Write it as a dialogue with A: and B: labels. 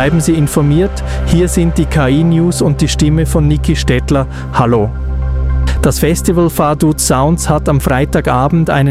A: Bleiben Sie informiert. Hier sind die KI-News und die Stimme von Niki Stettler. Hallo. Das Festival Faduz Sounds hat am Freitagabend einen